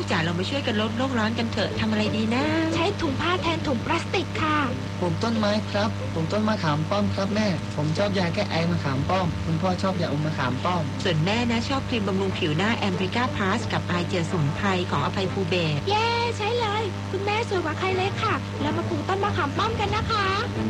กจ๋าเรามาช่วยกันลดโลกร้อนกันเถอะทำอะไรดีนะใช้ถุงผ้าแทนถุงพลาสติกค่ะปลูกต้นไม้ครับปลูกต้นมะขามป้อมครับแม่ผมชอบยาแก้ไอมะขามป้อมคุณพ่อชอบยาอมมะขามป้อมส่วนแม่นะชอบครีมบำรุงผิวหน้าแอมริกาพลัสกับไอเจลสมุนไพรของอภัยภูเบศเย้ใช่เลยคุณแม่สวยกว่าใครเลยค่ะแล้วมาปลูกต้นมะขามป้อมกันนะคะ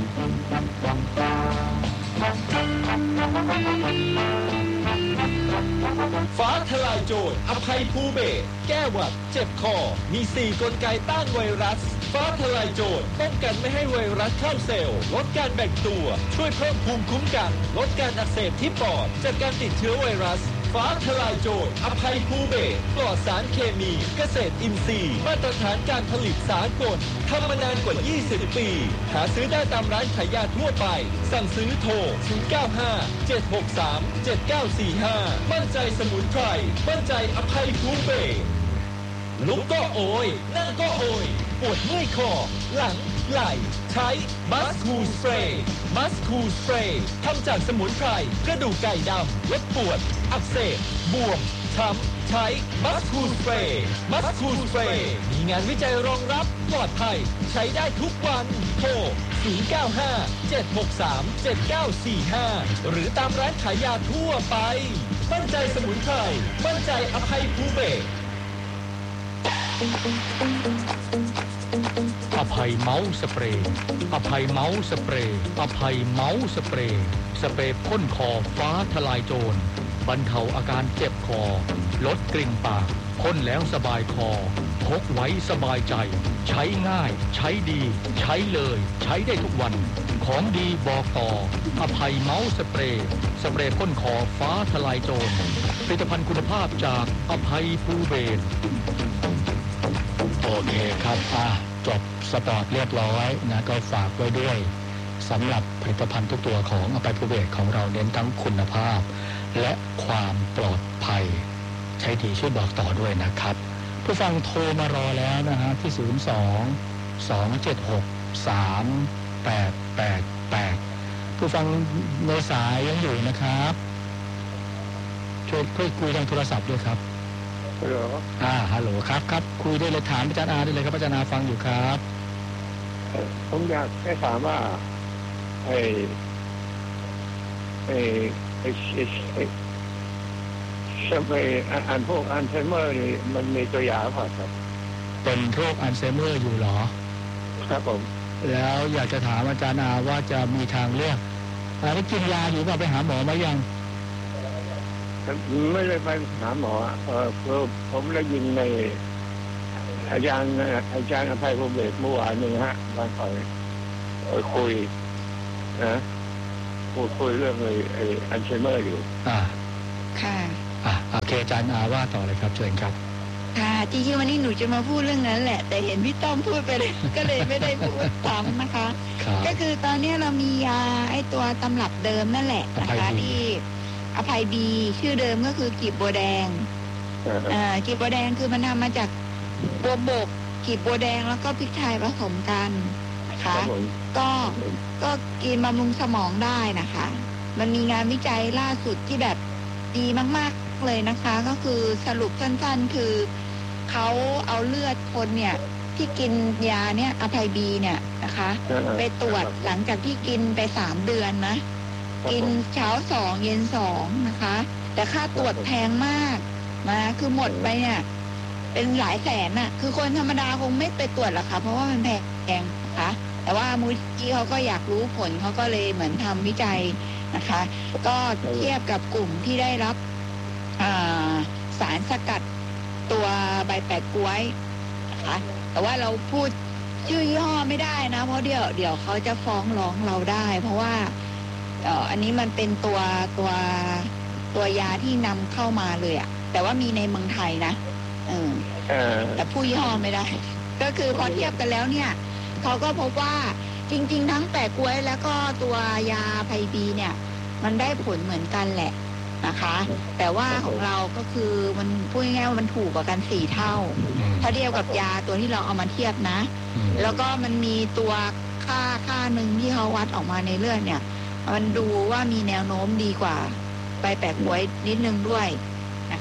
ฟ้าทลายโจรอภัยภูเบศแก้หวัดเจ็บคอมี4กลไกต้านไวรัสฟ้าทลายโจรป้องกันไม่ให้ไวรัสเข้าเซลล์ลดการแบ่งตัวช่วยเพิ่มภูมิคุ้มกันลดการอักเสบที่ปอดจากการติดเชื้อไวรัสฟ้าทลายโจรอภัยภูเบศปลอดสารเคมีเกษตรอินทรีย์มาตรฐานการผลิตสากลทำมานานกว่า20ปีหาซื้อได้ตามร้านขายยาทั่วไปสั่งซื้อโทร0957637945มั่นใจสมุนไพรมั่นใจอภัยภูเบศลุกก็โอยนั่งก็โอยปวดเมื่อยคอหลังไหล่ใช้มัสคูสเปรย์มัสคูสเปรย์ทำจากสมุนไพรกระดูกไก่ดำลดปวดอักเสบบวมช้ำใช้มัสคูสเปรย์มัสคูสเปรย์มีงานวิจัยรองรับปลอดภัยใช้ได้ทุกวันโทร0957637945หรือตามร้านขายยาทั่วไปมั่นใจสมุนไพรมั่นใจอภัยภูเบศอภัยเมาส์สเปรย์อภัยเมาส์สเปรย์อภัยเมาส์สเปรย์สเปรย์พ่นคอฟ้าทลายโจรบรรเทาอาการเจ็บคอลดกลิ่นปากพ่นแล้วสบายคอพกไว้สบายใจใช้ง่ายใช้ดีใช้เลยใช้ได้ทุกวันของดีบอกต่ออภัยเมาส์สเปรย์สเปรย์พ่นคอฟ้าทลายโจรผลิตภัณฑ์คุณภาพจากอภัยภูเบศรโอเคครับจบสปอร์ตเรียบร้อยนะก็ฝากไว้ด้วยสำหรับผลิตภัณฑ์ทุกตัวของอภัยภูเบศรของเราเน้นทั้งคุณภาพและความปลอดภัยใช้ดีช่วยบอกต่อด้วยนะครับผู้ฟังโทรมารอแล้วนะฮะที่02-276-3888ผู้ฟังในสายยังอยู่นะครับช่วยคุยทางโทรศัพท์ด้วยครับฮัลโหลฮัลโหลครับคุยได้เลยถามอาจารย์อาได้เลยครับอาจารย์อาฟังอยู่ครับผมอยากให้ถามว่าอันพวกอัลไซเมอร์นี่มันมีตัวยาเปล่าครับเป็นโรคอัลไซเมอร์อยู่เหรอครับผมแล้วอยากจะถามอาจารย์อาว่าจะมีทางเลือกได้กินยาอยู่ป่ะไปหาหมอมายังไม่ได้ไปหาหมอผมได้ยินในอาจารย์อภัยภูเบศรเมื่อวานนี้ฮะบางคนคุยนะคุยเรื่องอัลไซเมอร์อยู่ค่ะโอเคอาจารย์อาว่าต่อเลยครับเชิญครับค่ะจริงๆวันนี้หนูจะมาพูดเรื่องนั้นแหละแต่เห็นพี่ต้อมพูดไปเลยก็เลยไม่ได้พูดซ้ำนะคะก็คือตอนนี้เรามียาไอ้ตัวตำรับเดิมนั่นแหละนะคะที่อภัยบีชื่อเดิมก็คือกีบบัวแดงกีบบัวแดงคือมันทำมาจากบัวบกกีบบัวแดงแล้วก็พริกไทยผสมกันนะคะก็กินบำรุงสมองได้นะคะมันมีงานวิจัยล่าสุดที่แบบดีมากๆเลยนะคะก็คือสรุปสั้นๆคือเขาเอาเลือดคนเนี่ยที่กินยาเนี่ยอภัยบีเนี่ยนะคะไปตรวจหลังจากที่กินไป3 เดือนนะกินเช้า2เย็น2นะคะแต่ค่าตรวจแพงมากนะคือหมดไปเนี่ยเป็นหลายแสนน่ะคือคนธรรมดาคงไม่ไปตรวจหรอกค่ะเพราะว่ามันแพงนะคะแต่ว่ามูลนิธิเขาก็อยากรู้ผลเขาก็เลยเหมือนทำวิจัยนะคะก็เทียบกับกลุ่มที่ได้รับสารสกัดตัวใบแปะก๊วยนะคะแต่ว่าเราพูดชื่อยี่ห้อไม่ได้นะเพราะเดี๋ยวเขาจะฟ้องร้องเราได้เพราะว่าอันนี้มันเป็นตัวยาที่นำเข้ามาเลยอะแต่ว่ามีในเมืองไทยนะแต่ผู้ยี่ห้อไม่ได้ก็คือพอเทียบกันแล้วเนี่ยเขาก็พบว่าจริงๆทั้งแปะก๊วยแล้วก็ตัวยาไพบีเนี่ยมันได้ผลเหมือนกันแหละนะคะแต่ว่าของเราก็คือมันพูดง่ายๆว่ามันถูกกว่ากัน4 เท่าถ้าเทียบกับยาตัวที่เราเอามาเทียบนะแล้วก็มันมีตัวค่าหนึ่งที่เขาวัดออกมาในเลือดเนี่ยมันดูว่ามีแนวโน้มดีกว่าใบแปะก๊วยนิดนึงด้วยนะคะ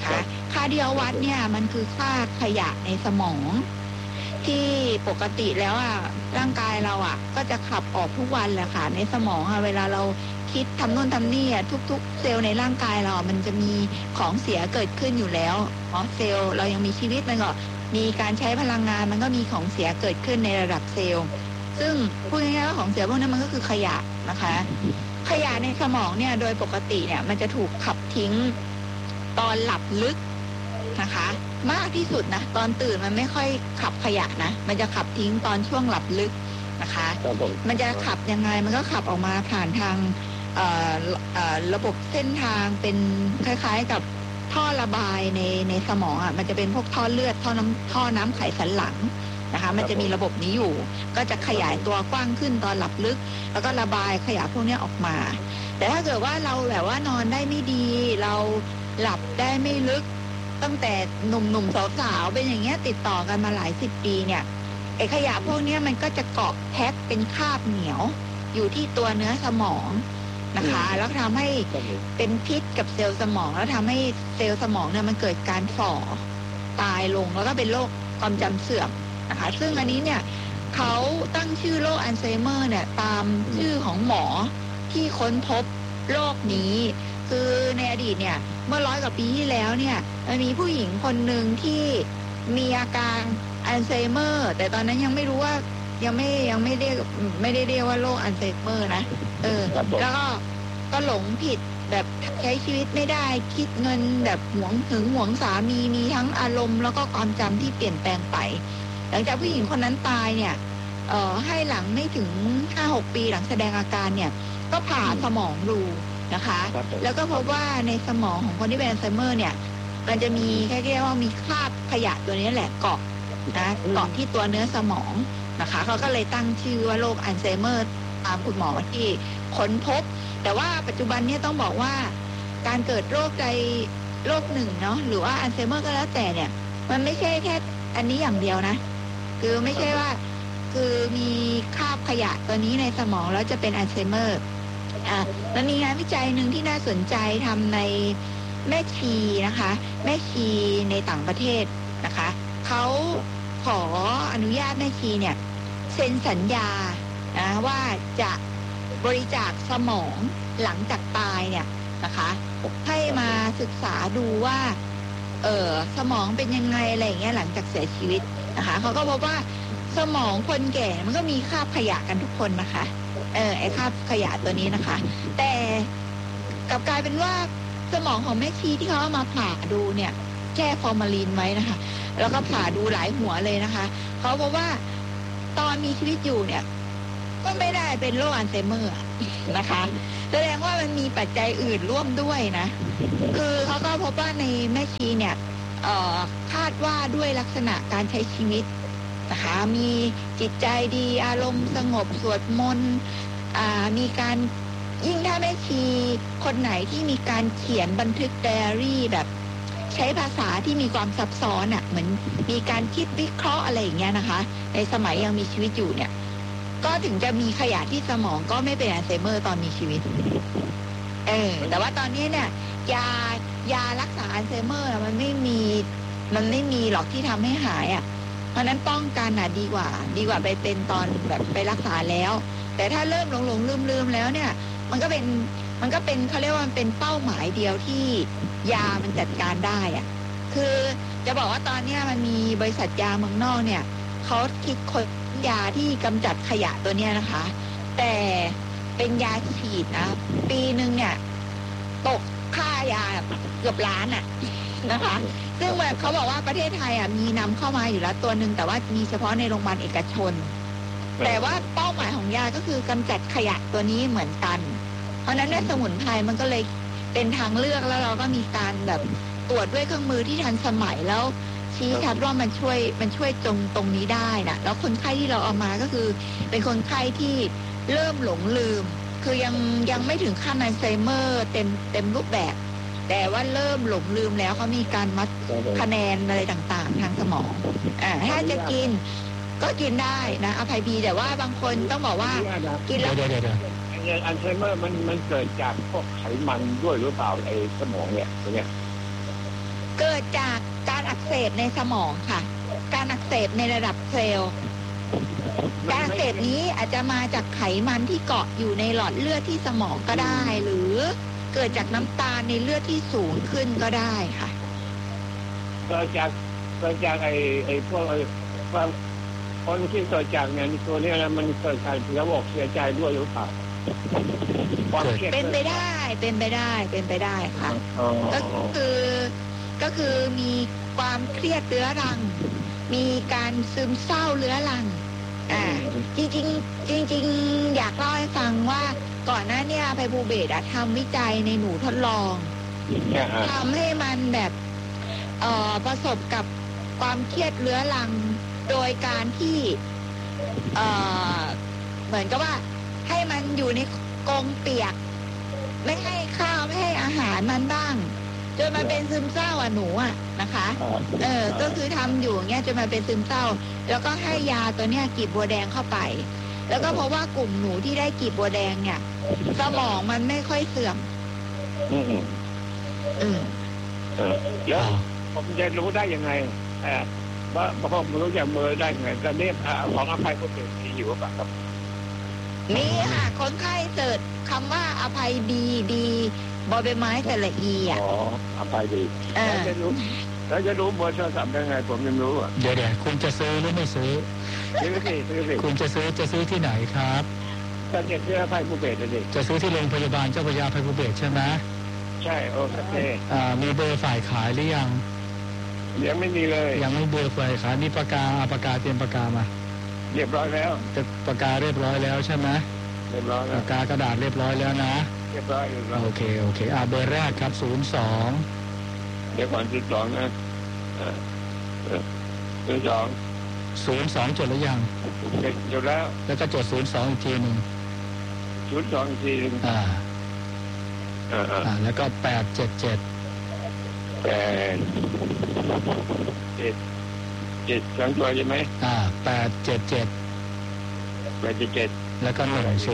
ค่าที่เขาวัดเนี่ยมันคือค่าขยะในสมองที่ปกติแล้วร่างกายเราก็จะขับออกทุกวันแหละค่ะในสมองเวลาเราคิดทำโน่นทำนี่ทุกๆเซลล์ในร่างกายเรามันจะมีของเสียเกิดขึ้นอยู่แล้วเซลล์เรายังมีชีวิตมันก็มีการใช้พลังงานมันก็มีของเสียเกิดขึ้นในระดับเซลล์ซึ่งพูดง่ายๆว่าของเสียพวกนั้นมันก็คือขยะนะคะขยะในสมองเนี่ยโดยปกติเนี่ยมันจะถูกขับทิ้งตอนหลับลึกนะคะมากที่สุดนะตอนตื่นมันไม่ค่อยขับขยะนะมันจะขับทิ้งตอนช่วงหลับลึกนะคะมันจะขับยังไงมันก็ขับออกมาผ่านทางระบบเส้นทางเป็นคล้ายๆกับท่อระบายในสมองมันจะเป็นพวกท่อเลือดท่อน้ำไขสันหลังนะคะมันจะมีระบบนี้อยู่ก็จะขยายตัวกว้างขึ้นตอนหลับลึกแล้วก็ระบายขยะพวกนี้ออกมาแต่ถ้าเกิดว่าเราแบบว่านอนได้ไม่ดีเราหลับได้ไม่ลึกตั้งแต่หนุ่มๆสาวๆเป็นอย่างเงี้ยติดต่อกันมาหลายสิบปีเนี่ยไอ้ขยะพวกนี้มันก็จะเกาะแพ็คเป็นคราบเหนียวอยู่ที่ตัวเนื้อสมองนะคะแล้วทำให้เป็นพิษกับเซลล์สมองแล้วทำให้เซลล์สมองเนี่ยมันเกิดการฝ่อตายลงแล้วก็เป็นโรคความจำเสื่อมนะคะซึ่งอันนี้เนี่ยเขาตั้งชื่อโรคอัลไซเมอร์เนี่ยตามชื่อของหมอที่ค้นพบโรคนี้คือในอดีตเนี่ยเมื่อ100 กว่าปีที่แล้วเนี่ยมันมีผู้หญิงคนหนึ่งที่มีอาการอัลไซเมอร์แต่ตอนนั้นยังไม่รู้ว่ายังไม่ได้เรียกว่าโรคอัลไซเมอร์นะแล้วก็หลงผิดแบบใช้ชีวิตไม่ได้คิดเงินแบบหวงสามีทั้งอารมณ์แล้วก็ความจำที่เปลี่ยนแปลงไปหลังจากผู้หญิงคนนั้นตายเนี่ยให้หลังไม่ถึง 5-6 ปีหลังแสดงอาการเนี่ยก็ผ่าสมองดูนะคะแล้วก็พบว่าในสมองของคนที่เป็นอัลไซเมอร์เนี่ยมันจะมีแค่เรียกว่ามีคราบขยะตัวนี้แหละเกาะที่ตัวเนื้อสมองนะคะเขาก็เลยตั้งชื่อว่าโรคอัลไซเมอร์ตามคุณหมอที่ค้นพบแต่ว่าปัจจุบันนี้ต้องบอกว่าการเกิดโรคใดโรคหนึ่งเนาะหรือว่าอัลไซเมอร์ก็แล้วแต่เนี่ยมันไม่ใช่แค่อันนี้อย่างเดียวนะคือไม่ใช่ว่าคือมีคราบขยะตัวนี้ในสมองแล้วจะเป็นอัลไซเมอร์มันมีงานวิจัยหนึ่งที่น่าสนใจทำในแม่ชีนะคะแม่ชีในต่างประเทศนะคะเขาขออนุญาตแม่ชีเนี่ยเซ็นสัญญานะว่าจะบริจาคสมองหลังจากตายเนี่ยนะคะให้มาศึกษาดูว่าสมองเป็นยังไงอะไรอย่างเงี้ยหลังจากเสียชีวิตนะคะเขาก็พบว่าสมองคนแก่มันก็มีคราบขยะกันทุกคนนะคะไอ้คราบขยะตัวนี้นะคะแต่กลับกลายเป็นว่าสมองของแม่ชีที่เขาเอามาผ่าดูเนี่ยแช่ฟอร์มาลีนไว้นะคะแล้วก็ผ่าดูหลายหัวเลยนะคะเขาบอกว่าตอนมีชีวิตอยู่เนี่ยก็ไม่ได้เป็นโรคอัลไซเมอร์นะคะแสดงว่ามันมีปัจจัยอื่นร่วมด้วยนะคือเขาก็พบว่าในแม่ชีเนี่ยคาดว่าด้วยลักษณะการใช้ชีวิตนะคะมีจิตใจดีอารมณ์สงบสวดมนต์มีการยิ่งถ้าแม่ชีคนไหนที่มีการเขียนบันทึกไดอารี่แบบใช้ภาษาที่มีความซับซ้อนเหมือนมีการคิดวิเคราะห์อะไรอย่างเงี้ยนะคะในสมัยยังมีชีวิตอยู่เนี่ยก็ถึงจะมีขยะที่สมองก็ไม่เป็นอัลไซเมอร์ตอนมีชีวิตแต่ว่าตอนนี้เนี่ยยารักษาอัลไซเมอร์มันไม่มีหรอกที่ทำให้หายเพราะนั้นป้องกันดีกว่าไปเป็นตอนแบบไปรักษาแล้วแต่ถ้าเริ่มหลงลืมแล้วเนี่ยมันก็เป็นเขาเรียกว่ามันเป็นเป้าหมายเดียวที่ยามันจัดการได้คือจะบอกว่าตอนนี้มันมีบริษัทยาเมืองนอกเนี่ยเขาคิดค้นยาที่กำจัดขยะตัวเนี้ยนะคะแต่เป็นยาฉีดนะปีนึงเนี่ยตกค่ายาเกือบล้านนะคะซึ่งแบบเขาบอกว่าประเทศไทยมีนำเข้ามาอยู่แล้วตัวหนึ่งแต่ว่ามีเฉพาะในโรงพยาบาลเอกชนแต่ว่าเป้าหมายของยาก็คือกำจัดขยะตัวนี้เหมือนกันเพราะฉะนั้นในสมุนไพรมันก็เลยเป็นทางเลือกแล้วเราก็มีการแบบตรวจด้วยเครื่องมือที่ทันสมัยแล้วชี้ชัดว่ามันช่วยตรงนี้ได้นะแล้วคนไข้ที่เราเอามาก็คือเป็นคนไข้ที่เริ่มหลงลืมคือยังไม่ถึงขั้นอัลไซเมอร์เต็มรูปแบบแต่ว่าเริ่มหลงลืมแล้วเขามีการวัดคะแนนอะไรต่างๆทางสมองถ้าจะกินก็กินได้นะอภัยพีแต่ว่าบางคนต้องบอกว่ากินแล้วอัลไซเมอร์มันเกิดจากพวกไขมันด้วยหรือเปล่าไอ้สมองเนี่ยตัวเนี้ยเกิดจากการอักเสบในสมองค่ะการอักเสบในระดับเซลล์การอักเสบนี้อาจจะมาจากไขมันที่เกาะอยู่ในหลอดเลือดที่สมองก็ได้หรือเกิดจากน้ำตาลในเลือดที่สูงขึ้นก็ได้ค่ะเกิดจากไอ้พวกความคนที่เกิดจากเนี่ยตัวนี้นะมันเกิดจากระบบเสียใจด้วยหรือเปล่าเป็นไปได้ค่ะก็คือมีความเครียดเรื้อรังมีการซึมเศร้าเรื้อรังจริงอยากเล่าให้ฟังว่าก่อนหน้านี้อภัยภูเบศทำวิจัยในหนูทดลองทำให้มันแบบประสบกับความเครียดเรื้อรังโดยการที่เหมือนกับว่าให้มันอยู่ในกรงเปียกไม่ให้ข้าวไม่ให้อาหารมันบ้างจนมาเป็นซึมเศร้าหนูนะคะก็คือทำอยู่เงี้ยจนมาเป็นซึมเศร้าแล้วก็ให้ยาตัวเนี้ยกีบบัวแดงเข้าไปแล้วก็เพราะว่ากลุ่มหนูที่ได้กีบบัวแดงเนี่ยสมองมันไม่ค่อยเสื่อมแล้วผมจะรู้ได้ยังไงว่าผมรู้จากเบอร์ได้ไงจะเรียกของอภัยภูเบศมีอยู่ป่ะครับมีค่ะคนไข้เสิร์ชคำว่าอภัยดีบอใบไม้แต่ละอีอภัยดีแล้วจะรู้เบอร์โทรศัพท์ได้ไงผมยังรู้เดี๋ยวคุณจะซื้อหรือไม่ซื้อซื้อคุณจะซื้อที่ไหนครับจะซื้ออภัยภูเบศเลยจะซื้อที่โรงพยาบาลเจ้าพระยาอภัยภูเบศใช่ไหมใช่โอเคมีเบอร์ฝ่ายขายหรือยังไม่มีเลยยังไม่เบอร์ฝ่ายขายมีปากกาเตรียมปากกามาเรียบร้อยแล้วปากกาเรียบร้อยแล้วใช่ไหมเรียบร้อยแล้วปากกากระดาษเรียบร้อยแล้วนะเรียบร้อยโอเคเบอร์แรกครับ02 เดี๋ยวก่อน02นะ02 จดหรือยังจดแล้วแล้วก็จด02อีกทีนึง 02อีกทีนึงแล้วก็877 สองตัวใช่ไหม 877แล้วก็10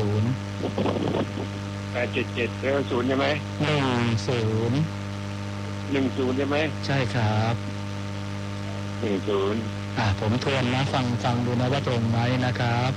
877แล้ว0ใช่ไหม10ใช่ไหมใช่ครับ 10 ผมทวนนะฟังดูนะว่าตรงไหมนะครับ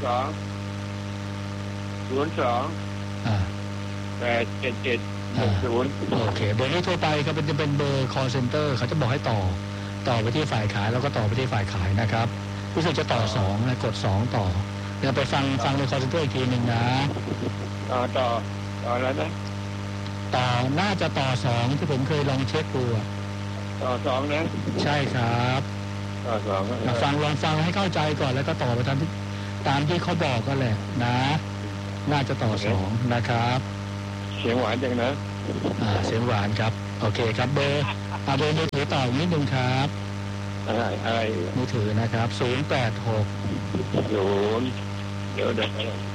02 877 10 โอเคเบอร์นี้โทรไปก็จะเป็นเบอร์ call center เขาจะบอกให้ต่อไปที่ฝ่ายขายแล้วก็ต่อไปที่ฝ่ายขายนะครับรู้สึกจะต่อ2นะกด2ต่อเดี๋ยวไปฟังใน call center อีกทีนึงนะต่อแล้วนะน่าจะต่อ2ที่ผมเคยลองเช็คดูต่อ2นะใช่ครับต่อ2 ลองฟังให้เข้าใจก่อนแล้วก็ต่อไปตามที่เขาบอกก็แหละนะน่าจะต่อ2นะครับเสียงหวานจังนะเสียงหวานครับโอเคครับเบอร์มือถือต่อนิดนึงครับอะไรมือถือนะครับ086 เดี๋ยว083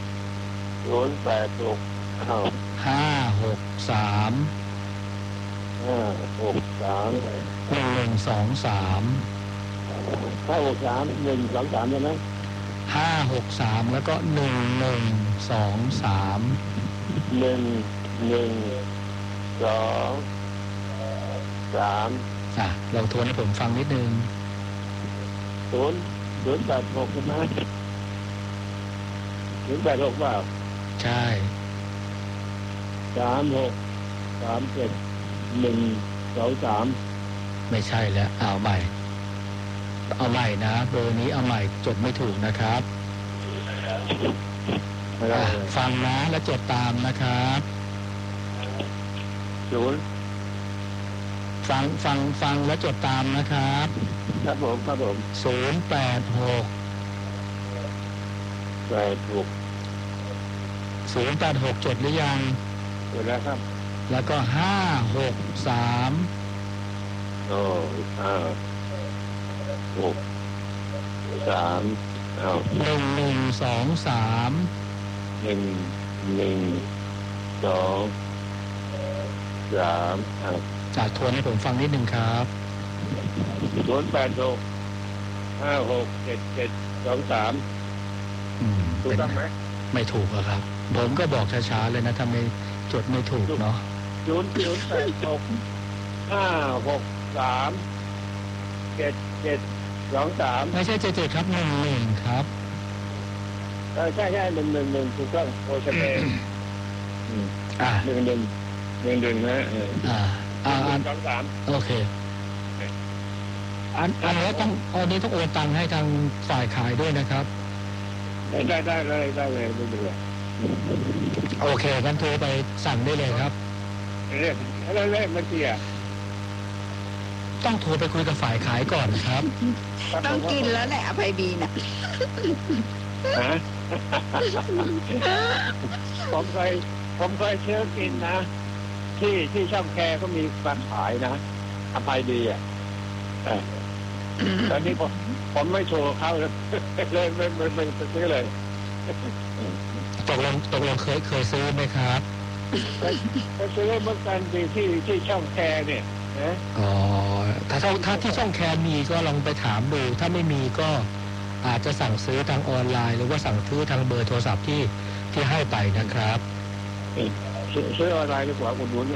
563 ใช่ไหม 563แล้วก็1123ลองทวนให้ผมฟังนิดนึง 086ใช่ไหม086เปล่าใช่ 3637 ไม่ใช่แล้วเอาใหม่นะเบอร์นี้เอาใหม่จดไม่ถูกนะครับฟังนะและจดตามนะครับฟังและจดตามนะครับครับผม 086จดหรือยังจดแล้วครับแล้วก็563 563เอา 1123 ทวนให้ผมฟังนิดนึงครับ 086 567723ถูกต้องไหมไม่ถูกครับผมก็บอกช้าๆเลยนะทำไมจดไม่ถูกเนาะ 086 567723 7723 ไม่ใช่77ครับ11ครับใช่111ถูกต้องโอเชเป้11นะ23 โอเคอันนี้ต้องโอนตังค์ให้ทางฝ่ายขายด้วยนะครับได้เลยไม่เป็นไรโอเคงั้นโทรไปสั่งได้เลยครับเรียกเมื่อกี้ต้องโทรไปคุยกับฝ่ายขายก่อนครับต้องกินแล้วแหละอภัยบีน่ะผมเคยเชื่อกินนะที่ช่องแคร์ก็มีมาขายนะอภัยดีอ่ะตอนนี้ผมไม่โชว์เขาเลยไม่ซื้อเลยตกลงเคยซื้อไหมครับเคยซื้อเมื่อกันที่ช่องแคร์เนี่ยนะอ๋อถ้าที่ช่องแคร์มีก็ลองไปถามดูถ้าไม่มีก็อาจจะสั่งซื้อทางออนไลน์หรือว่าสั่งซื้อทางเบอร์โทรศัพท์ที่ให้ไปนะครับซื้อออนไลน์ดีกว่าอุดหนุน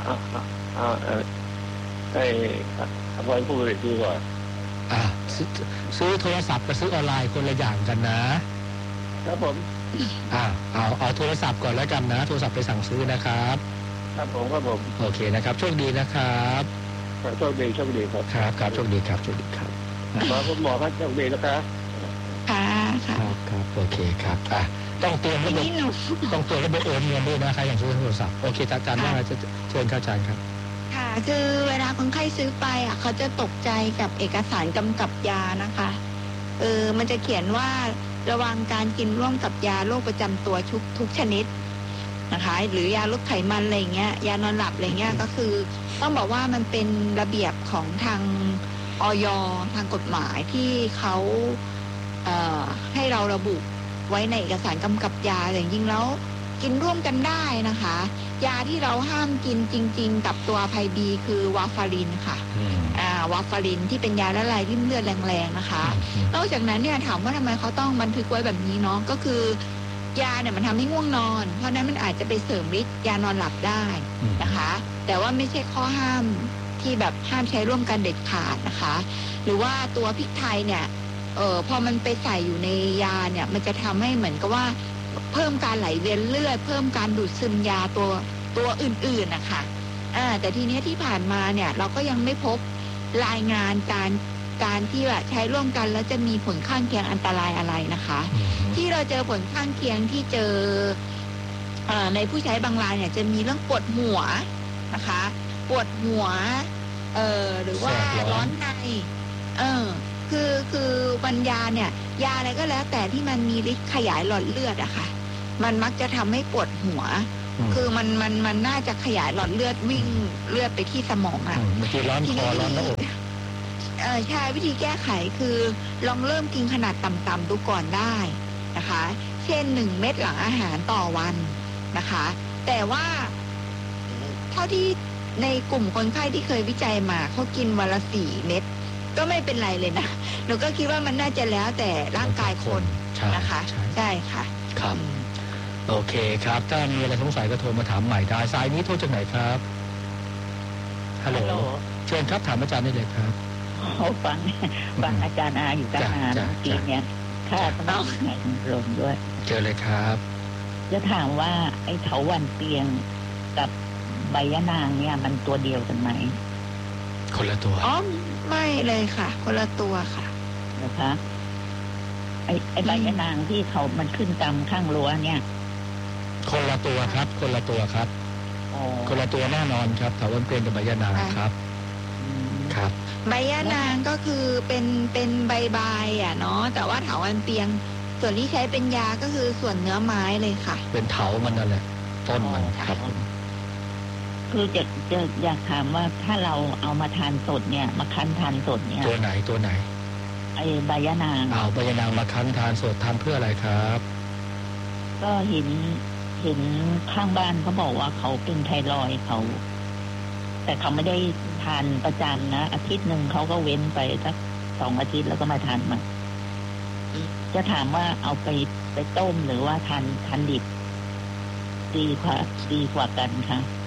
ให้อภัยผู้บริโภคดีกว่าซื้อโทรศัพท์กับซื้อออนไลน์คนละอย่างกันนะครับผมเอาโทรศัพท์ก่อนแล้วกันนะโทรศัพท์ไปสั่งซื้อนะครับครับผมโอเคนะครับโชคดีนะครับโชคดีครับครับโชคดีครับขอคุณหมอครับโชคดีนะครับครับโอเคครับต้องเตรียมระบบโอนเงินด้วยนะคะอย่างซื้อโทรศัพท์โอเคอาจารย์ว่าจะเชิญอาจารย์ครับค่ะคือเวลาคนไข้ซื้อไปเขาจะตกใจกับเอกสารกำกับยานะคะมันจะเขียนว่าระวังการกินร่วมกับยาโรคประจำตัวทุกชนิดนะคะหรือยาลดไขมันอะไรเงี้ยยานอนหลับอะไรเงี้ยก็คือต้องบอกว่ามันเป็นระเบียบของทางอย.ทางกฎหมายที่เขาให้เราระบุไว้ในเอกสารกำกับยาแต่จริงๆแล้วกินร่วมกันได้นะคะยาที่เราห้ามกินจริงๆกับตัวไพบีคือวาฟารินค่ะวาฟารินที่เป็นยาละลายริ่มเลือดแรงๆนะคะนอกจากนั้นเนี่ยถามว่าทำไมเขาต้องบันทึกไว้แบบนี้เนาะก็คือยาเนี่ยมันทำให้ง่วงนอนเพราะนั้นมันอาจจะไปเสริมฤทธิ์ยานอนหลับได้นะคะแต่ว่าไม่ใช่ข้อห้ามที่แบบห้ามใช้ร่วมกันเด็ดขาดนะคะหรือว่าตัวพริกไทยเนี่ยพอมันไปใส่อยู่ในยาเนี่ยมันจะทำให้เหมือนกับว่าเพิ่มการไหลเวียนเลือดเพิ่มการดูดซึมยาตัวอื่นๆนะคะแต่ทีนี้ที่ผ่านมาเนี่ยเราก็ยังไม่พบรายงานการที่ว่าใช้ร่วมกันแล้วจะมีผลข้างเคียงอันตรายอะไรนะคะที่เราเจอผลข้างเคียงที่เจอในผู้ใช้บางรายเนี่ยจะมีเรื่องปวดหัวนะคะปวดหัวหรือว่าร้อนในคือบรรยาเนี่ยยาอะไรก็แล้วแต่ที่มันมีฤทธิ์ขยายหลอดเลือดอะค่ะมันมักจะทำให้ปวดหัวคือมันน่าจะขยายหลอดเลือดวิ่งเลือดไปที่สมองอะบางทีร้อนคอร้อนหน้าอกใช่วิธีแก้ไขคือลองเริ่มกินขนาดต่ำๆดูก่อนได้นะคะเช่น1 เม็ดหลังอาหารต่อวันนะคะแต่ว่าเท่าที่ในกลุ่มคนไข้ที่เคยวิจัยมาเขากินวันละ4 เม็ดก็ไม่เป็นไรเลยนะหนูก็คิดว่ามันน่าจะแล้วแต่ร่างกายคนนะคะใช่ค่ะครับโอเคครับถ้ามีอะไรสงสัยก็โทรมาถามใหม่ได้สายนี้โทรจากไหนครับฮัลโหลเชิญครับถามอาจารย์ได้เลยครับฟังอาจารย์อาอยู่ตั้งนานเมื่อกี้เนี่ยค่ะต้องลงด้วยเจอเลยครับจะถามว่าไอ้เถาวัลย์เปียงกับใบยะนางเนี่ยมันตัวเดียวกันไหมคนละตัวไม่เลยค่ะคนละตัวค่ะนะคะไอ้ใบยะนางที่เขามันขึ้นตามข้างรั้วเนี่ยคนละตัวครับคนละตัวครับคนละตัวแน่นอนครับเถาวัลย์เปียงกับใบยะนางครับครับใบยะนางก็คือเป็นใบใบเนาะแต่ว่าเถาวัลย์เปียงส่วนที่ใช้เป็นยาก็คือส่วนเนื้อไม้เลยค่ะเป็นเถามันนั่นแหละต้นมันครับคือจะอยากถามว่าถ้าเราเอามาทานสดเนี่ยมาคั้นทานสดเนี่ยตัวไหนไอ้ใบยะนางใบยะนางมาคั้นทานสดทานเพื่ออะไรครับก็เห็นข้างบ้านเขาบอกว่าเขาเป็นไทรอยด์เขาแต่เขาไม่ได้ทานประจำนะอาทิตย์หนึ่งเขาก็เว้นไปสัก2 อาทิตย์แล้วก็มาทานมาจะถามว่าเอาไปต้มหรือว่าทานดิบดีกว่ากันค่ะ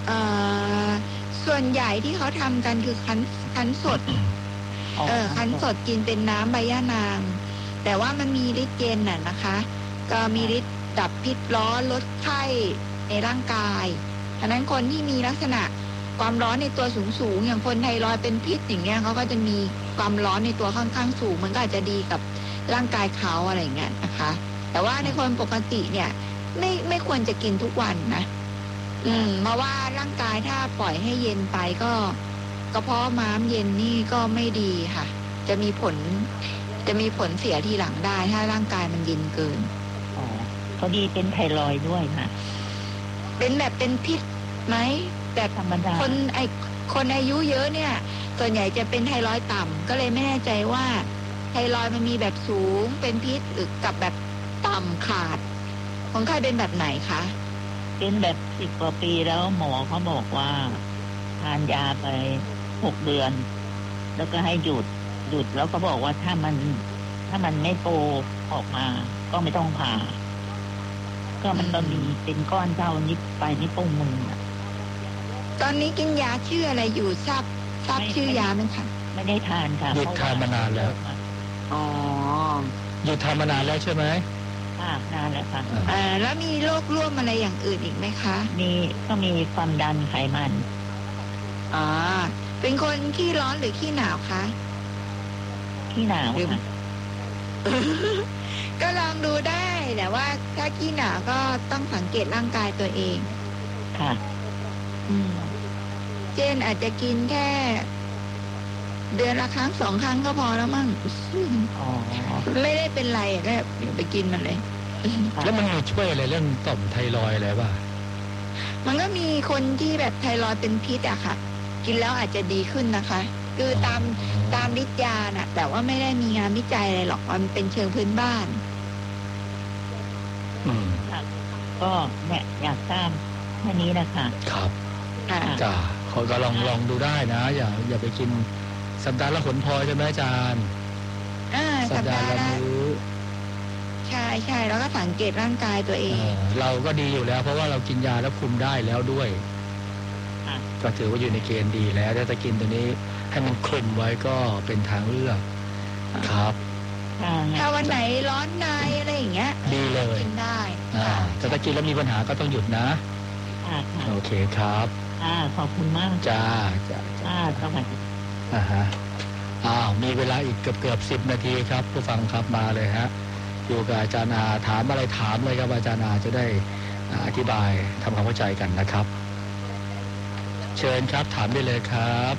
ส่วนใหญ่ที่เขาทำกันคือคั้นสดคั้นสดกินเป็นน้ำใบย่านาง แต่ว่ามันมีฤทธิ์เย็นน่ะนะคะก็มีฤทธิ์ดับพิษร้อนลดไข้ในร่างกายฉะนั้นคนที่มีลักษณะความร้อนในตัวสูงอย่างคนไทรอยด์เป็นพิษอย่างเงี้ยเขาก็จะมีความร้อนในตัวค่อนข้างสูงมันก็อาจจะดีกับร่างกายเขาอะไรเงี้ยนะคะแต่ว่าในคนปกติเนี่ยไม่ควรจะกินทุกวันนะเพราะว่าร่างกายถ้าปล่อยให้เย็นไปก็กระเพาะม้ามเย็นนี่ก็ไม่ดีค่ะจะมีผลเสียทีหลังได้ถ้าร่างกายมันเย็นเกินพอดีเป็นไทรอยด์ด้วยค่ะเป็นแบบเป็นพิษไหมแบบธรรมดาคนอายุเยอะเนี่ยส่วนใหญ่จะเป็นไทรอยด์ต่ำก็เลยไม่แน่ใจว่าไทรอยด์มันมีแบบสูงเป็นพิษหรือกับแบบต่ำขาดของใครเป็นแบบไหนคะเป็นแบบ10 กว่าปีแล้วหมอเขาบอกว่าทานยาไป6 เดือนแล้วก็ให้หยุดแล้วก็บอกว่าถ้ามันไม่โตออกมาก็ไม่ต้องผ่าก็มันก็มีเป็นก้อนเท่านิดไปนิดตรงมือตอนนี้กินยาชื่ออะไรอยู่ทราบชื่อยาไหมคะไม่ได้ทานค่ะหยุดทานมานานแล้วหยุดทานมานานแล้วใช่ไหมนานแล้วค่ะแล้วมีโรคร่วมอะไรอย่างอื่นอีกไหมคะก็มีความดันไขมันเป็นคนขี้ร้อนหรือขี้หนาวคะขี้หนาวค่ะก็ลองดูได้แต่ว่าถ้าขี้หนาวก็ต้องสังเกตร่างกายตัวเองค่ะเช่นอาจจะกินแค่เดือนละครั้ง2 ครั้งก็พอแล้วมั้งไม่ได้เป็นไรก็ไปกินมันเลยแล้วมันช่วยอะไรเรื่องต่อมไทรอยด์อะไรป่ะมันก็มีคนที่แบบไทรอยด์เป็นพิษอะค่ะกินแล้วอาจจะดีขึ้นนะคะคือตามฤทธิ์ยาน่ะแต่ว่าไม่ได้มีงานวิจัยอะไรหรอกมันเป็นเชิงพื้นบ้านก็เนี่ยอยากทราบแค่นี้นะคะครับจ้าเขาก็ลองดูได้นะอย่าไปกินสัปดาห์ละหนพอใช่ไหมอาจารย์สัปดาห์ละมื้อใช่แล้วก็สังเกตร่างกายตัวเองเราก็ดีอยู่แล้วเพราะว่าเรากินยาแล้วคุมได้แล้วด้วยก็ถือว่าอยู่ในเกณฑ์ดีแล้วถ้าจะกินตัวนี้ให้มันคลุมไว้ก็เป็นทางเลือกครับถ้าวันไหนร้อนในอะไรอย่างเงี้ยดีเลยกินได้แต่ถ้ากินแล้วมีปัญหาก็ต้องหยุดนะโอเคครับขอบคุณมากจ้าสวัสดีมีเวลาอีกเกือบ10 นาทีครับผู้ฟังครับมาเลยฮะอยู่กับอาจารย์อาถามอะไรถามเลยครับอาจารย์อาจะได้อธิบายทำความเข้าใจกันนะครับเชิญครับถามได้เลยครับ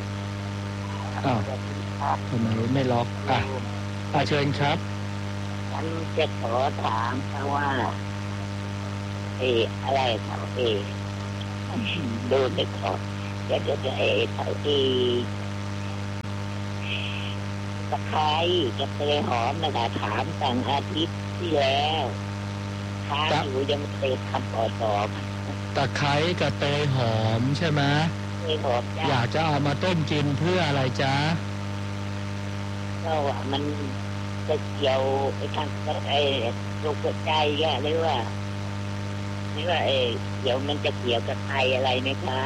ทำไมไม่ล็อกเชิญครับฉันจะขอถามเพราะว่าอะไรครับดูเด็กขอจะตะไคร้จะเตยหอมมาถามตั้งอาทิตย์ที่แล้วค้างอยู่ยังไม่ได้คำตอบตะไคร้กับเตยหอมใช่ไหมอยากจะเอามาต้มกินเพื่ออะไรจ๊ะก็ว่ามันจะเกี่ยวทางโรคหัวใจหรือว่าเดี๋ยวมันจะเกี่ยวกับไตอะไรไหมคะ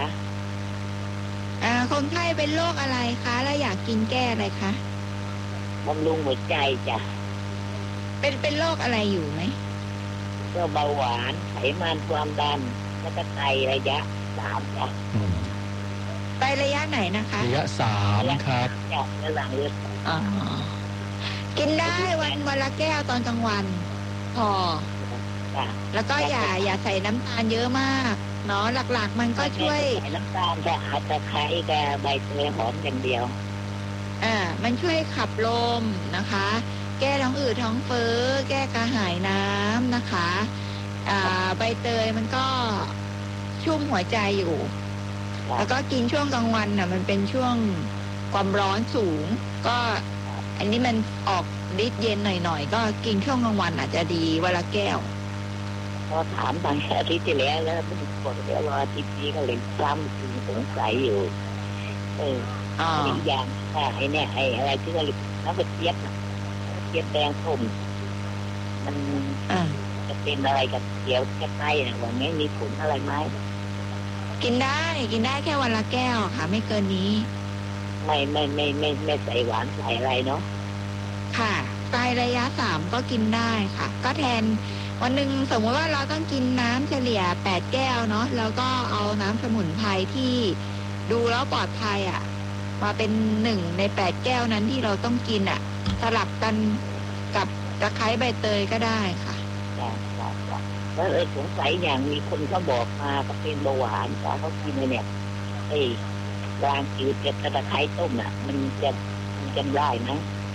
คนไข้เป็นโรคอะไรคะแล้วอยากกินแก้อะไรคะบำรุงหัวใจจ้ะเป็นโรคอะไรอยู่ไหมก็เบาหวานไขมันความดันแล้วก็ไตระยะ3จ้ะไตระยะไหนนะคะระยะ3ครับจากหลังเลือดกินได้วันละแก้วตอนกลางวันพอแล้วก็อย่าใส่น้ำตาลเยอะมากเนาะหลักๆมันก็ช่วยใส่น้ำตาลจะอาจจะไคร้กับใบเตยหอมอย่างเดียวมันช่วยขับลมนะคะแก้ท้องอืดท้องเฟ้อแก้กระหายน้ำนะคะใบเตยมันก็ชุ่มหัวใจอยู่แล้วก็กินช่วงกลางวันมันเป็นช่วงความร้อนสูงก็อันนี้มันออกฤทธิ์เย็นหน่อยๆก็กินช่วงกลางวันอาจจะดีวันละแก้วพอถามบางอาทิตย์ที่แล้วมันบอกเดี๋ยวรออาทิตย์นี้ก็เลยซ้ำสงสัยอยู่อีกอย่างไอ้เนี่ยไอ้อะไรที่เราน้ำกระเจี๊ยบแดงส้มมันจะเป็นอะไรกับเกี่ยวกับไตนะว่าไงมีผลอะไรไหมกินได้แค่วันละแก้วค่ะไม่เกินนี้ไม่ใส่หวานใส่อะไรเนาะค่ะไตระยะ3ก็กินได้ค่ะก็แทนวันหนึ่งสมมติว่าเราต้องกินน้ำเฉลี่ย8แก้วเนาะแล้วก็เอาน้ำสมุนไพรที่ดูแล้วปลอดภัยมาเป็น1ใน8แก้วนั้นที่เราต้องกินสลับกันกับตะไคร้ใบเตยก็ได้ค่ะแล้วสงสัยอย่างมีคนเขาบอกมาก็เป็นเบาหวานแต่เขากินเนี่ยรางจืดกับตะไคร้ต้มมันจะได้ไหม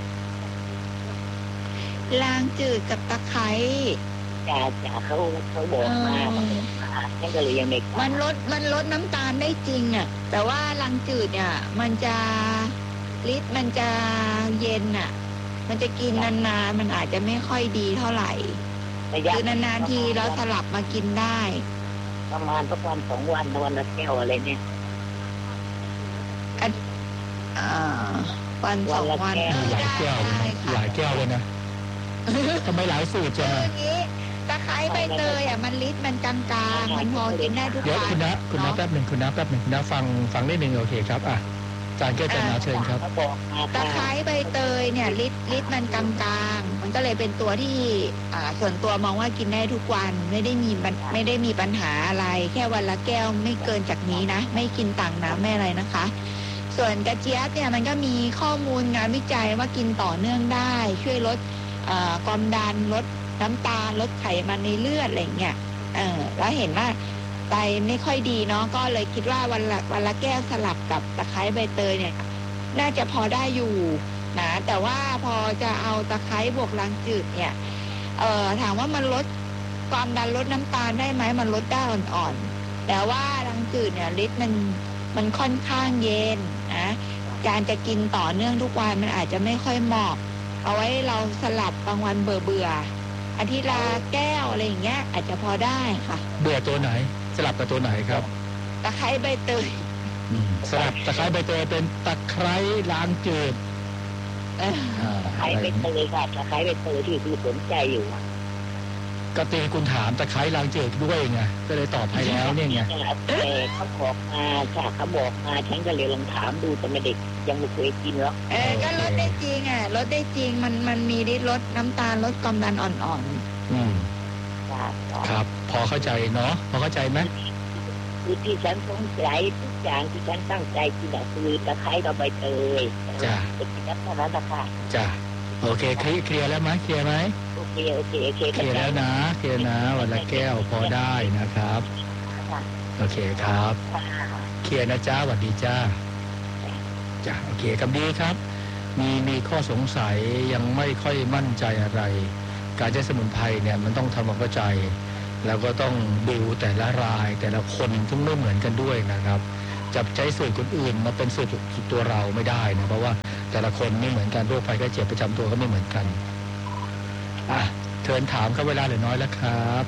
รางจืดกับตะไคร้จ่าเขาบอกมาฉันก็เลยยังไม่มันลดน้ำตาลได้จริงแต่ว่ารางจืดเนี่ยมันจะฤทธิ์มันจะเย็นมันจะกินนานๆมันอาจจะไม่ค่อยดีเท่าไหร่คือนานๆทีเราสลับมากินได้ประมาณสักวัน2 วันวันละแก้วอะไรเนี่ยวัน2 วันหลายแก้วเลยนะทำไมหลายสูตรจังตะไคร้ใบเตยมันฤทธิ์มันกลางๆมันพอกินได้ทุกวันเดี๋ยวคุณนะแป๊บหนึ่งคุณนะฟังนิดนึงโอเคครับอาจารย์แก้วจันทร์เชิญครับตะไคร้ใบเตยเนี่ยฤทธิ์มันกลางๆมันก็เลยเป็นตัวที่ส่วนตัวมองว่ากินได้ทุกวันไม่ได้มีปัญหาอะไรแค่วันละแก้วไม่เกินจากนี้นะไม่กินต่างน้ำไม่อะไรนะคะส่วนกระเจี๊ยบเนี่ยมันก็มีข้อมูลงานวิจัยว่ากินต่อเนื่องได้ช่วยลดความดันลดน้ำตาลลดไขมันในเลือดอะไรเงี้ยแล้วเห็นว่าไตไม่ค่อยดีเนาะก็เลยคิดว่าวันละแก้วสลับกับตะไคร้ใบเตยเนี่ยน่าจะพอได้อยู่นะแต่ว่าพอจะเอาตะไคร้บวกรางจืดเนี่ยถามว่ามันลดความดันลดน้ำตาลได้ไหมมันลดได้อ่อนๆแต่ว่ารางจืดเนี่ยฤทธิ์มันค่อนข้างเย็นนะการจะกินต่อเนื่องทุกวันมันอาจจะไม่ค่อยเหมาะเอาไว้เราสลับบางวันเบื่ออาทิตย์ละแก้วอะไรอย่างเงี้ยอาจจะพอได้ค่ะเบื่อตัวไหนสลับกับตัวไหนครับตะไคร้ใบเตยสลับตะไคร้ใบเตยเป็นตะไคร้รางจืดตะไคร้ใบเตยค่ะตะไคร้ใบเตยที่สนใจอยู่ก็ตีคุณถามตะไคร้รางจืดด้วยไงก็เลยตอบให้แล้วเนี่ยไงเขาบอกมาเขาบอกมาฉันก็เลยลองถามดูแต่ไม่เด็กยังไม่เคยกินหรอกก็ลดได้จริงลดได้จริงมันมีฤทธิ์ลดน้ำตาลลดความดันอ่อนๆครับพอเข้าใจเนาะพอเข้าใจไหมคือที่ฉันสงสัยทุกอย่างที่ฉันตั้งใจกินคือตะไคร้กับใบเตยจ้ะเป็นกินน้ำเท่านั้นนะคะจ้ะโอเคเคลียร์แล้วไหมเคลียร์ไหมโอเคเคลียร์แล้วนะเคลียร์นะวันละแก้วพอได้นะครับโอเคครับเคลียร์นะจ้าสวัสดีจ้าจ้าโอเคครับดีครับมีข้อสงสัยยังไม่ค่อยมั่นใจอะไรการใช้สมุนไพรเนี่ยมันต้องทำความเข้าใจแล้วก็ต้องดูแต่ละรายแต่ละคนซึ่งไม่เหมือนกันด้วยนะครับจะใช้สูตรคนอื่นมาเป็นสูตรตัวเราไม่ได้นะเพราะว่าแต่ละคนไม่เหมือนกันโรคภัยไข้เจ็บประจำตัวก็ไม่เหมือนกันเชิญถามครับเวลาเหลือน้อยแล้วครับ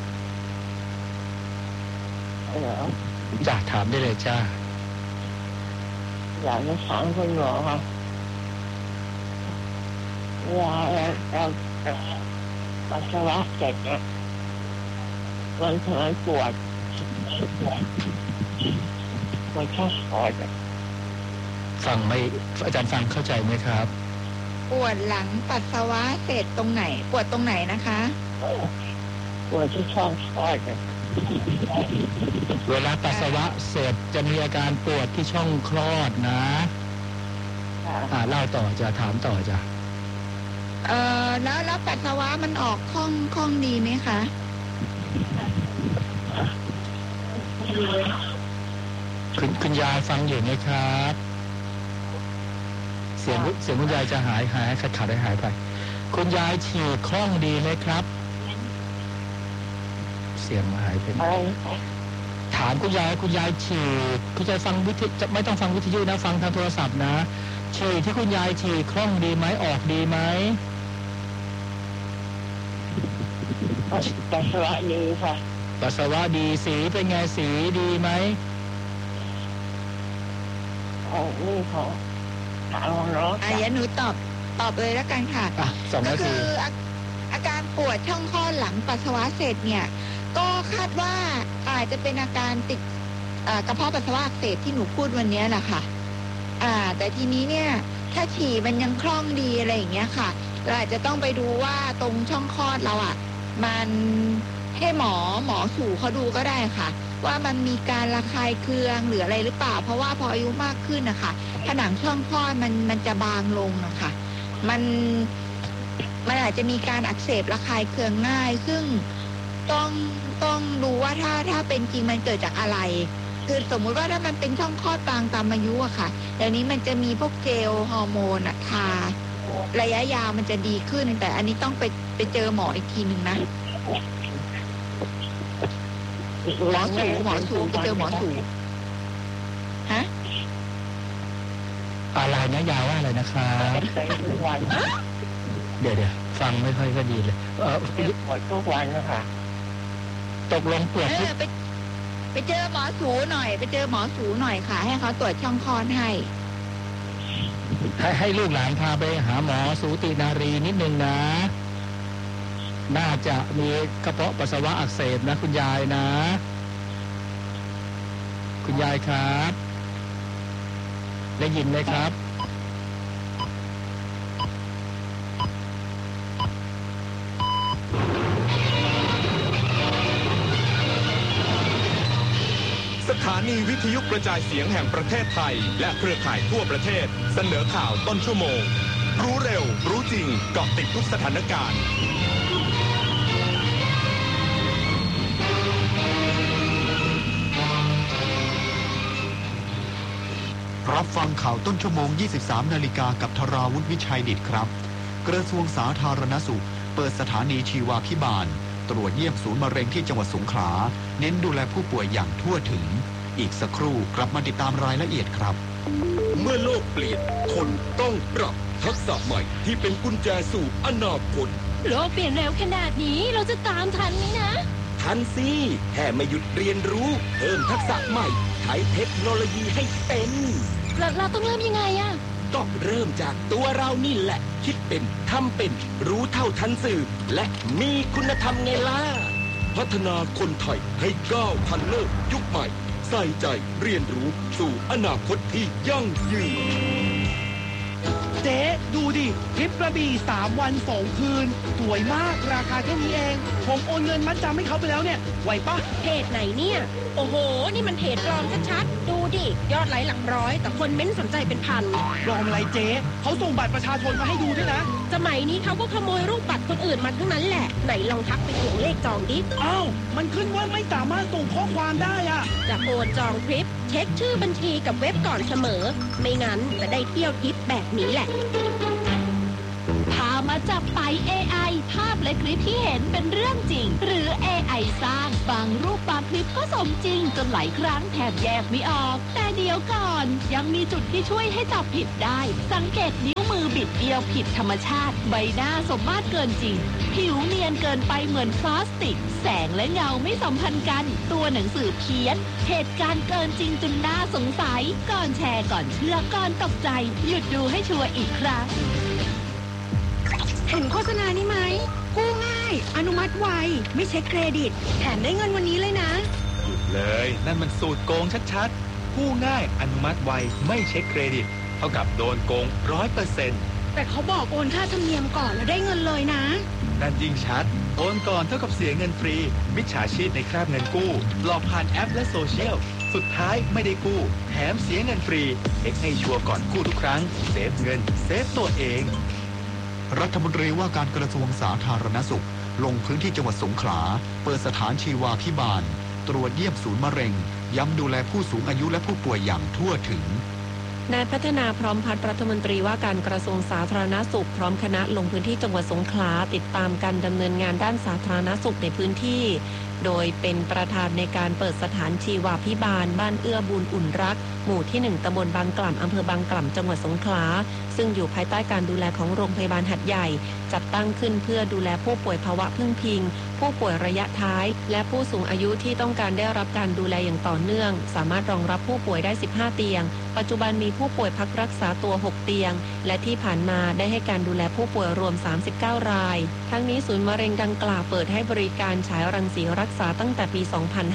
จ้าถามได้เลยจ้าอยากจะถามคุณหมอครับว่าเราปัสสาวะเสร็จเนี่ยมันทำให้ปวดชอบปวดฟังไม่อาจารย์ฟังเข้าใจไหมครับปวดหลังปัสสาวะเสร็จตรงไหนปวดตรงไหนนะคะปวดที่ช่องคลอดเวลาปัสสาวะเสร็จจะมีอาการปวดที่ช่องคลอดนะเล่าต่อจะถามต่อจ้ะแล้วปัสสาวะมันออกคล่องดีไหมคะคุณยายฟังอยู่ไหมครับเสียงคุณยายจะหายขาดหายไปคุณยายฉี่คล่องดีไหมครับเสียงหายไปถามคุณยายฉี่คุณยายฟังไม่ต้องฟังวิทยุนะฟังทางโทรศัพท์นะฉี่ที่คุณยายฉี่คล่องดีไหมออกดีไหมปัสสาวะดีค่ะปัสสาวะดีสีเป็นไงสีดีไหมนี่ขอถามน้องอย่าหนูตอบเลยแล้วกันค่ะก็คืออาการปวดช่องคลอดหลังปัสสาวะเสร็จเนี่ยก็คาดว่าอาจจะเป็นอาการติดกระเพาะปัสสาวะอักเสบที่หนูพูดวันนี้แหละค่ะแต่ทีนี้เนี่ยถ้าฉี่มันยังคล่องดีอะไรอย่างเงี้ยค่ะเราอาจจะต้องไปดูว่าตรงช่องคลอดเรามันให้หมอสูเขาดูก็ได้ค่ะว่ามันมีการระคายเคืองหรืออะไรหรือเปล่าเพราะว่าพออายุมากขึ้นนะคะผนังช่องคลอดมันจะบางลงนะคะมันอาจจะมีการอักเสบระคายเคืองง่ายซึ่งต้องดูว่าถ้าเป็นจริงมันเกิดจากอะไรคือสมมุติว่าถ้ามันเป็นช่องคลอดบางตามอายุอะค่ะเดี๋ยวนี้มันจะมีพวกเจลฮอร์โมนทาระยะยาวมันจะดีขึ้นแต่อันนี้ต้องไปเจอหมออีกทีหนึ่งนะหมอสูไปเจอหมอสูฮะอะไรนะยาวว่าอะไรนะครับเดี๋ยวฟังไม่ค่อยก็ดีเลยปวดทุกวันนะคะตกลงปวดไปเจอหมอสูหน่อยไปเจอหมอสูหน่อยค่ะให้เขาตรวจช่องคลอดให้ลูกหลานพาไปหาหมอสูตินารีนิดนึงนะน่าจะมีกระเพาะปัสสาวะอักเสบนะคุณยายนะคุณยายครับได้ยินไหมครับสถานีวิทยุกระจายเสียงแห่งประเทศไทยและเครือข่ายทั่วประเทศเสนอข่าวต้นชั่วโมงรู้เร็วรู้จริงเกาะติดทุกสถานการณ์รับฟังข่าวต้นชั่วโมง 23 นาฬิกากับธราวุฒิวิชัยดิษฐ์ครับกระทรวงสาธารณสุขเปิดสถานีชีวาภิบาลตรวจเยี่ยมศูนย์มะเร็งที่จังหวัดสงขลาเน้นดูแลผู้ป่วยอย่างทั่วถึงอีกสักครู่กลับมาติดตามรายละเอียดครับเมื่อโลกเปลี่ยนคนต้องปรับทักษะใหม่ที่เป็นกุญแจสู่อนาคตโลกเปลี่ยนเร็วขนาดนี้เราจะตามทันไหมนะทันสิแค่ไม่หยุดเรียนรู้เพิ่มทักษะใหม่ใช้เทคโนโลยีให้เป็นเราต้องเริ่มยังไงต้องเริ่มจากตัวเรานี่แหละคิดเป็นทำเป็นรู้เท่าทันสื่อและมีคุณธรรมไงล่ะพัฒนาคนไทยให้ก้าวทันโลกยุคใหม่ใส่ใจเรียนรู้สู่อนาคตที่ยั่งยืนเจ๊ดูดิทริปกระบี่3 วัน 2 คืนสวยมากราคาแค่นี้เองผมโอนเงินมัดจำให้เขาไปแล้วเนี่ยไหวปะเพจไหนเนี่ยโอ้โหนี่มันเพจปลอมชัดๆดูดิยอดไลค์หลักร้อยแต่คนเม้นสนใจเป็นพันปลอมอะไรเจ๊เขาส่งบัตรประชาชนมาให้ดูด้วยนะสมัยนี้เขาก็ขโมยรูปบัตรคนอื่นมาทั้งนั้นแหละไหนลองทักไปถึงเลขจองดิอ้าวมันขึ้นว่าไม่สามารถส่งข้อความได้จะโอนจองทริปเช็คชื่อบัญชีกับเว็บก่อนเสมอไม่งั้นจะได้เที่ยวทริปแบบนี้แหละพามาจับไป AI ภาพและคลิปที่เห็นเป็นเรื่องจริงหรือ AI สร้างบางรูปบางคลิปก็สมจริงจนหลายครั้งแทบแยกไม่ออกแต่เดี๋ยวก่อนยังมีจุดที่ช่วยให้จับผิดได้สังเกตนิ้วมือบิดเบี้ยวผิดธรรมชาติใบหน้าสมมาตรเกินจริงผิวเนียนเกินไปเหมือนพลาสติกแสงและเงาไม่สัมพันธ์กันตัวหนังสือเพี้ยนเหตุการณ์เกินจริงจนน่าสงสัยก่อนแชร์ก่อนเชื่อก่อนตกใจหยุดดูให้ชัวร์อีกครั้งเห็นโฆษณานี้ไหมกู้ง่ายอนุมัติไวไม่เช็คเครดิตแถมได้เงินวันนี้เลยนะหยุดเลยนั่นมันสูตรโกงชัดๆกู้ง่ายอนุมัติไวไม่เช็คเครดิตเท่ากับโดนโกง 100% แต่เขาบอกโอนค่าธรรมเนียมก่อนแล้วได้เงินเลยนะนั่นยิ่งชัดโอนก่อนเท่ากับเสียเงินฟรีมิจฉาชีพในคราบเงินกู้หลอกผ่านแอปและโซเชียลสุดท้ายไม่ได้กู้แถมเสียเงินฟรีเช็คให้ชัวร์ก่อนกู้ทุกครั้งเซฟเงินเซฟตัวเองรัฐมนตรีว่าการกระทรวงสาธารณสุขลงพื้นที่จังหวัดสงขลาเปิดสถานชีวาภิบาลตรวจเยี่ยมศูนย์มะเร็งย้ำดูแลผู้สูงอายุและผู้ป่วยอย่างทั่วถึงนายพัฒนาพร้อมพัฒน์รัฐมนตรีว่าการกระทรวงสาธารณสุขพร้อมคณะลงพื้นที่จังหวัดสงขลาติดตามการดำเนินงานด้านสาธารณสุขในพื้นที่โดยเป็นประธานในการเปิดสถานชีวาภิบาลบ้านเอื้อบุญอุ่นรักหมู่ที่1ตำบลบางกล่ำอำเภอบางกล่ำจังหวัดสงขลาซึ่งอยู่ภายใต้การดูแลของโรงพยาบาลหัดใหญ่จัดตั้งขึ้นเพื่อดูแลผู้ป่วยภาวะพึ่งพิงผู้ป่วยระยะท้ายและผู้สูงอายุที่ต้องการได้รับการดูแลอย่างต่อเนื่องสามารถรองรับผู้ป่วยได้15เตียงปัจจุบันมีผู้ป่วยพักรักษาตัว6เตียงและที่ผ่านมาได้ให้การดูแลผู้ป่วยรวม39รายทั้งนี้ศูนย์มะเร็งดังกล่าวเปิดให้บริการฉายรังสีรัรักษาตั้งแต่ปี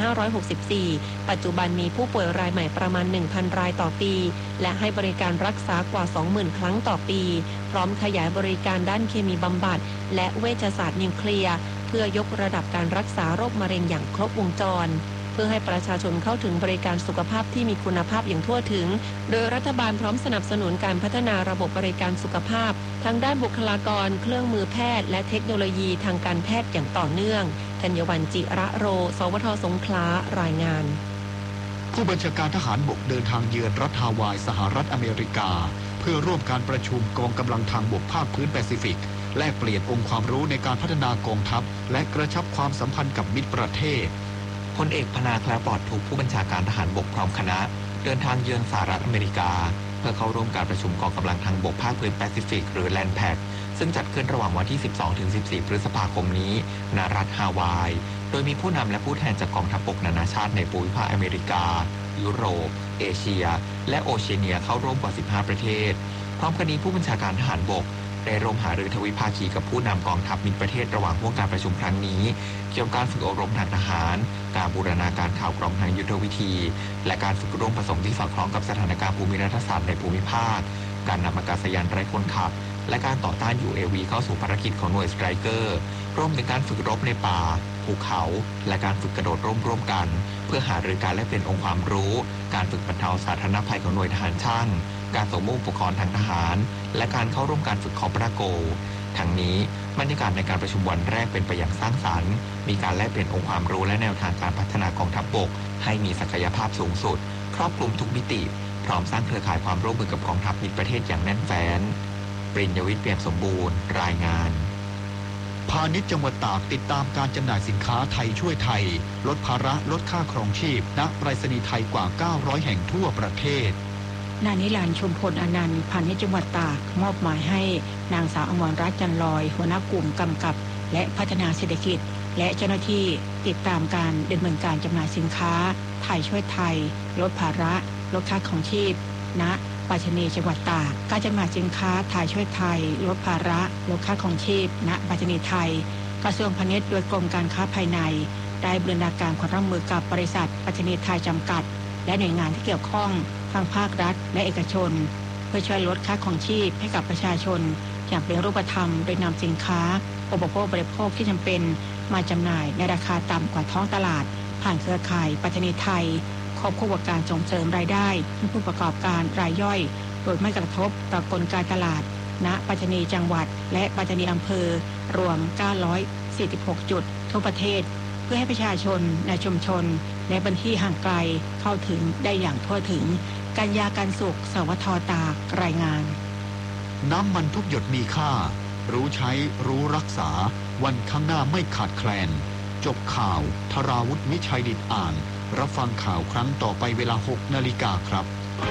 2564 ปัจจุบันมีผู้ป่วยรายใหม่ประมาณ 1,000 รายต่อปีและให้บริการรักษากว่า 20,000 ครั้งต่อปีพร้อมขยายบริการด้านเคมีบำบัดและเวชศาสตร์นิวเคลียร์เพื่อยกระดับการรักษาโรคมะเร็งอย่างครบวงจรเพื่อให้ประชาชนเข้าถึงบริการสุขภาพที่มีคุณภาพอย่างทั่วถึงโดยรัฐบาลพร้อมสนับสนุนการพัฒนาระบบบริการสุขภาพทั้งด้านบุคลากรเครื่องมือแพทย์และเทคโนโลยีทางการแพทย์อย่างต่อเนื่องธัญวรรณ จิระโร สวท.สงขลารายงานผู้บัญชาการทหารบกเดินทางเยือนรัฐฮาวายสหรัฐอเมริกาเพื่อร่วมการประชุมกองกำลังทางบกภาคพื้นแปซิฟิกแลกเปลี่ยนองค์ความรู้ในการพัฒนากองทัพและกระชับความสัมพันธ์กับมิตรประเทศพลเอกพนาแคล้วปลอดทุกผู้บัญชาการทหารบกพร้อมคณะเดินทางเยือนสหรัฐอเมริกาเพื่อเข้าร่วมการประชุมกองกำลังทางบกภาคพื้นแปซิฟิกหรือแลนด์แพคซึ่งจัดขึ้นระหว่างวันที่ 12-14 พฤษภาคมนี้ณรัฐฮาวายโดยมีผู้นำและผู้แทนจากกองทัพบกนานาชาติในภูมิภาคอเมริกายุโรปเอเชียและโอเชียเนียเข้าร่วมกว่า 15 ประเทศพร้อมกันนี้ผู้บัญชาการทหารบกได้ร่วมหารือทวิภาคีกับผู้นำกองทัพมิตรประเทศระหว่างห่วงการประชุมครั้งนี้เกี่ยวกับการฝึกอบรมทางทหารการบูรณาการข่าวกรองทางยุทธวิธีและการฝึกร่วมผสมที่สอดคล้องกับสถานการณ์ภูมิรัฐศาสตร์ในภูมิภาคการนำอากาศยานไร้คนขับและการต่อต้าน UAV เข้าสู่ภารกิจของหน่วยสไตรเกอร์รวมถึงการฝึกรบในป่าภูเขาและการฝึกกระโดดร่วมกันเพื่อหารือการแลกเปลี่ยนองค์ความรู้การฝึกบรรเทาสาธารณภัยของหน่วยทหารช่างการสวมอุปกรณ์ทางทหารและการเข้าร่วมการฝึกคอปราโกทั้งนี้บรรยากาศในการประชุมวันแรกเป็นไปอย่างสร้างสรรค์มีการแลกเปลี่ยนองค์ความรู้และแนวทางการพัฒนากองทัพบกให้มีศักยภาพสูงสุดครอบคลุมทุกมิติพร้อมสร้างเครือข่ายความร่วมมือกับกองทัพมิตรประเทศอย่างแน่นแฟ้นปริญญวิทย์เปี่ยมสมบูรณ์รายงานพาณิชย์จังหวัดตากติดตามการจำหน่ายสินค้าไทยช่วยไทยลดภาระลดค่าครองชีพณไปรษณีย์ไทยกว่า900แห่งทั่วประเทศนายนิรันดร์ ชุมพลอนันต์พาณิชย์จังหวัดตากมอบหมายให้นางสาวอมรรัตน์ จันลอยหัวหน้ากลุ่มกำกับและพัฒนาเศรษฐกิจและเจ้าหน้าที่ติดตามการดำเนินการจำหน่ายสินค้าไทยช่วยไทยลดภาระลดค่าครองชีพณไปรษณีย์จังหวัดตากการจำหน่ายสินค้าไทยช่วยไทยลดภาระลดค่าครองชีพณไปรษณีย์ไทยกระทรวงพาณิชย์โดยกรมการค้าภายในได้บูรณาการความร่วมมือกับบริษัทไปรษณีย์ไทยจำกัดและหน่วยงานที่เกี่ยวข้องทั้งภาครัฐและเอกชนเพื่อช่วยลดค่าครองชีพให้กับประชาชนอย่างเป็นรูปธรรมโดยนำสินค้าอุปโภคบริโภคที่จำเป็นมาจำหน่ายในราคาต่ำกว่าท้องตลาดผ่านเครือข่ายไปรษณีย์ไทยควบคู่กับการส่งเสริมรายได้ให้ผู้ประกอบการรายย่อยโดยไม่กระทบต่อกลไกตลาดณไปรษณีย์จังหวัดและไปรษณีย์อำเภอรวม946จุดทั่วประเทศเพื่อให้ประชาชนในชุมชนและพื้นที่ห่างไกลเข้าถึงได้อย่างทั่วถึงกัญญาการสุขสวท.ตากรายงานน้ำมันทุกหยดมีค่ารู้ใช้รู้รักษาวันข้างหน้าไม่ขาดแคลนจบข่าวธราวุฒิ วิชัยดิษฐ์อ่านรับฟังข่าวครั้งต่อไปเวลา 6 นาฬิกาครับ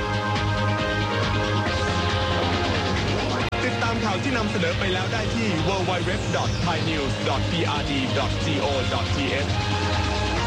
ติดตามข่าวที่นำเสนอไปแล้วได้ที่ www.thainews.prd.go.th